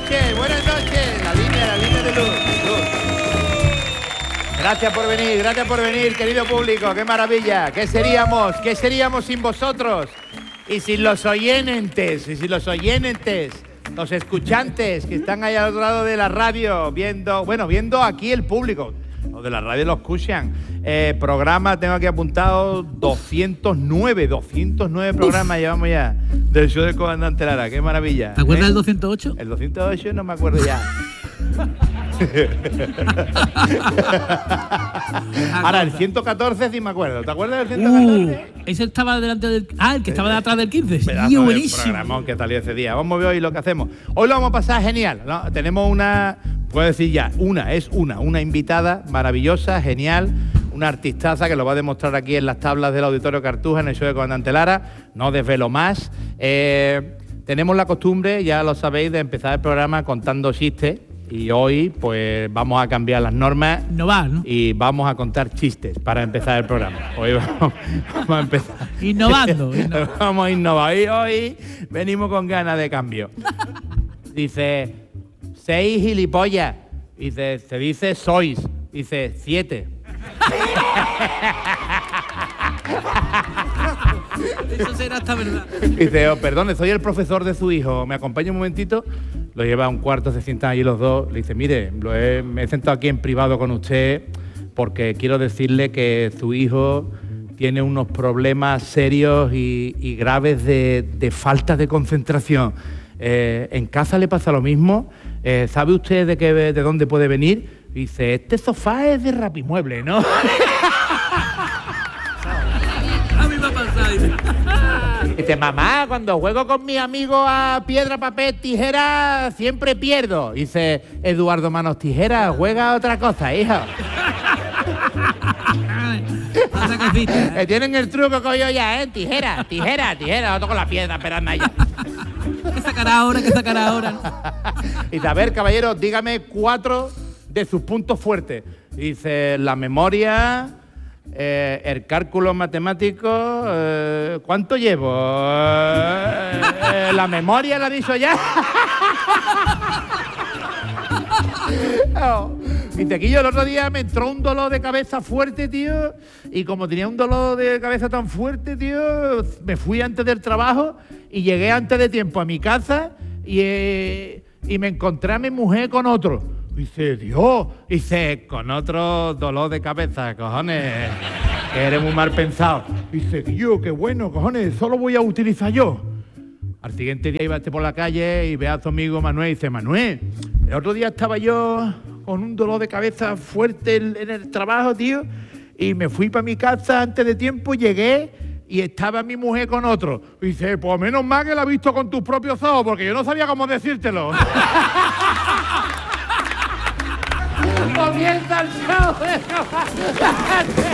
buenas noches. La línea de luz. Gracias por venir, querido público, qué maravilla. ¿Qué seríamos sin vosotros? Y sin los oyentes, los escuchantes que están ahí al otro lado de la radio, viendo aquí el público. Los de la radio lo escuchan. Programa, tengo aquí apuntado 209 programas llevamos ya del show del Comandante Lara. Qué maravilla. ¿Te acuerdas del 208? El 208 no me acuerdo ya. Ahora, el 114 sí me acuerdo. ¿Te acuerdas del 114? Ese estaba delante del... el que estaba detrás del 15. Sí, buenísimo. Programón que salió ese día. Vamos a ver hoy lo que hacemos. Hoy lo vamos a pasar genial, ¿no? Tenemos una invitada maravillosa, genial, una artistaza que lo va a demostrar aquí en las tablas del Auditorio Cartuja, en el show de Comandante Lara. No desvelo más. Tenemos la costumbre, ya lo sabéis, de empezar el programa contando chistes. Y hoy, pues, vamos a cambiar las normas. Innovar, ¿no? Y vamos a contar chistes para empezar el programa. Hoy vamos a empezar. Innovando. Vamos a innovar. Y hoy venimos con ganas de cambio. Dice, 6 gilipollas. Dice, se dice sois. Dice, 7. Eso será hasta verdad. Dice, perdone, soy el profesor de su hijo. ¿Me acompaña un momentito? Lo lleva a un cuarto, se sientan allí los dos. Le dice, mire, me he sentado aquí en privado con usted porque quiero decirle que su hijo tiene unos problemas serios y graves de falta de concentración. ¿En casa le pasa lo mismo? ¿Sabe usted de dónde puede venir? Dice, este sofá es de Rapimueble, ¿no? A mí me ha pasado. Dice, mamá, cuando juego con mis amigos a piedra, papel, tijera, siempre pierdo. Dice, Eduardo Manos Tijera, juega a otra cosa, hijo. Tienen el truco que yo ya, ¿eh? Tijera, lo toco la piedra, esperando allá. ¿Qué sacará ahora? Dice, a ver, caballero, dígame 4 de sus puntos fuertes. Dice, la memoria... el cálculo matemático, ¿cuánto llevo? La memoria la he dicho ya. Dice, aquí yo el otro día me entró un dolor de cabeza fuerte, tío, y como tenía un dolor de cabeza tan fuerte, tío, me fui antes del trabajo y llegué antes de tiempo a mi casa y me encontré a mi mujer con otro. Dice, Dios, dice, con otro dolor de cabeza, cojones, que eres muy mal pensado. Dice, yo, qué bueno, cojones, solo voy a utilizar yo. Al siguiente día iba por la calle y ve a su amigo Manuel y dice, Manuel, el otro día estaba yo con un dolor de cabeza fuerte en el trabajo, tío, y me fui para mi casa antes de tiempo, llegué y estaba mi mujer con otro. Dice, pues menos mal que la he visto con tus propios ojos, porque yo no sabía cómo decírtelo. Comienza el show.